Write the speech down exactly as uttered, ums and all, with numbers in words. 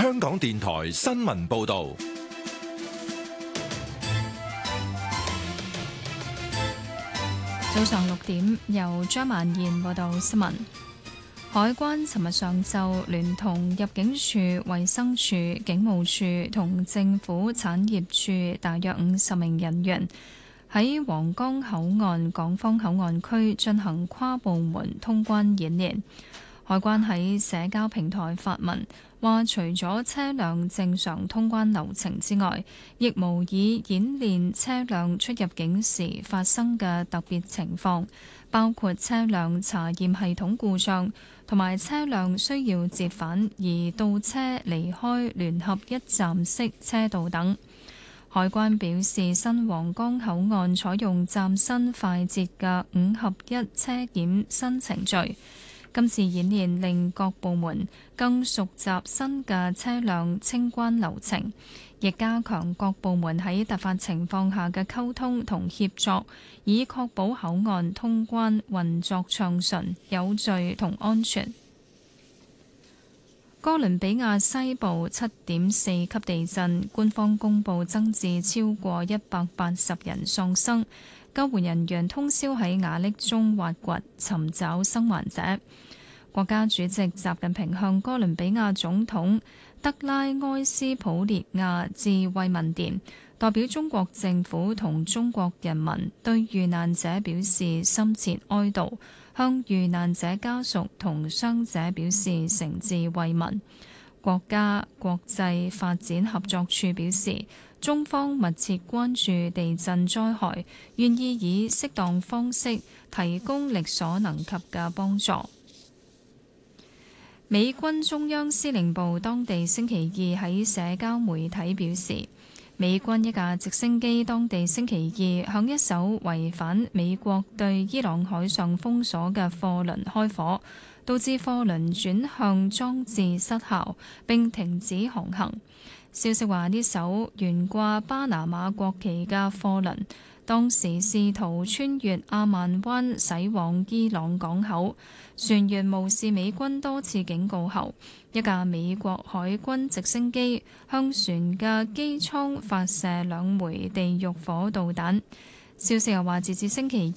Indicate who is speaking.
Speaker 1: 香港電台新聞報道。
Speaker 2: 早上六點，由張曼燕報道新聞。海關尋日上晝聯同入境處、衛生署、警務處同政府產業處大約五十名人員喺皇崗口岸港方口岸區進行跨部門通關演練。海關喺社交平台發文話，除咗車輛正常通關流程之外，亦模擬演練車輛出入境時發生嘅特別情況，包括車輛查驗系統故障，同埋車輛需要折返而倒車離開聯合一站式車道等。海關表示，新皇崗口岸採用嶄新快捷嘅五合一車檢新程序。今次演練令各部門更熟習新嘅車輛清關流程，亦加強各部門喺突發情況下嘅溝通同協作，以確保口岸通關運作暢順、有序同安全。哥倫比亞西部七點四級地震，官方公布增至超過一百八十人喪生，救援人員通宵喺瓦礫中挖掘，尋找生還者。國家主席習近平向哥倫比亞總統德拉埃斯普列亞致慰問電，代表中國政府同中國人民對遇難者表示深切哀悼，向遇難者家屬同傷者表示誠摯慰問。國家國際發展合作處表示，中方密切關注地震災害，願意以適當方式提供力所能及嘅幫助。美軍中央司令部當地星期二喺社交媒體表示，美軍一架直升機當地星期二向一艘違反美國對伊朗海上封鎖嘅貨輪開火，導致貨輪轉向裝置失效並停止航行。消息話，呢艘懸掛巴拿馬國旗嘅貨輪當時試圖穿越阿曼灣駛往伊朗港口，船員無視美軍多次警告後，一架美國海軍直升機向船嘅機艙發射兩枚地獄火導彈。消息又話，截至星期